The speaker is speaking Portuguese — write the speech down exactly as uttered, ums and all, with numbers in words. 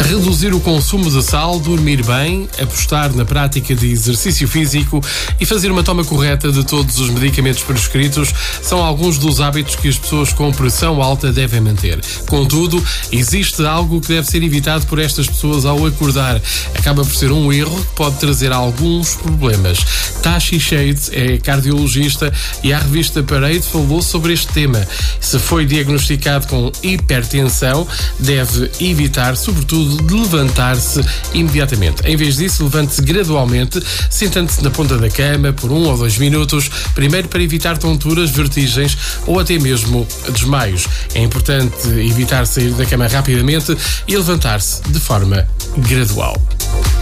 Reduzir o consumo de sal, dormir bem, apostar na prática de exercício físico e fazer uma toma correta de todos os medicamentos prescritos são alguns dos hábitos que as pessoas com pressão alta devem manter. Contudo, existe algo que deve ser evitado por estas pessoas ao acordar. Acaba por ser um erro que pode trazer alguns problemas. Tashi Shade é cardiologista e a revista Parade falou sobre este tema. Se foi diagnosticado com hipertensão, deve evitar, sobretudo, de levantar-se imediatamente. Em vez disso, levante-se gradualmente, sentando-se na ponta da cama por um ou dois minutos, primeiro para evitar tonturas, vertigens ou até mesmo desmaios. É importante evitar sair da cama rapidamente e levantar-se de forma gradual.